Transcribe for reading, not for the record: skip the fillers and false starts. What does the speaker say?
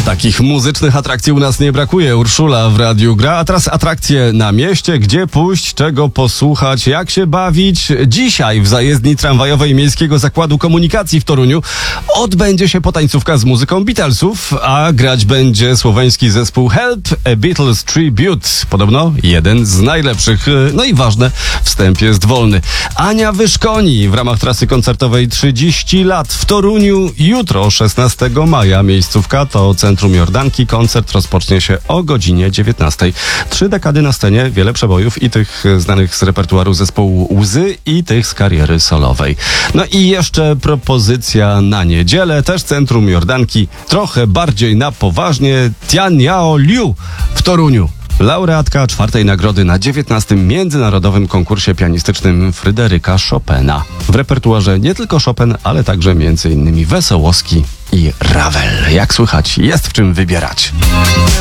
Takich muzycznych atrakcji u nas nie brakuje. Urszula w radiu gra, a teraz atrakcje na mieście. Gdzie pójść, czego posłuchać, jak się bawić. Dzisiaj w zajezdni tramwajowej Miejskiego Zakładu Komunikacji w Toruniu odbędzie się potańcówka z muzyką Beatlesów, a grać będzie słoweński zespół Help, a Beatles Tribute. Podobno jeden z najlepszych. No i ważne, wstęp jest wolny. Ania Wyszkoni w ramach trasy koncertowej 30 lat w Toruniu. Jutro, 16 maja, miejscówka to Centrum Jordanki. Koncert rozpocznie się o godzinie 19. 3 dekady na scenie, wiele przebojów i tych znanych z repertuaru zespołu Łzy i tych z kariery solowej. No i jeszcze propozycja na niedzielę, też Centrum Jordanki, trochę bardziej na poważnie, Tian Yao Liu w Toruniu. Laureatka 4. nagrody na 19. Międzynarodowym Konkursie Pianistycznym Fryderyka Chopina. W repertuarze nie tylko Chopin, ale także m.in. Wesołowski i Ravel. Jak słychać, jest w czym wybierać.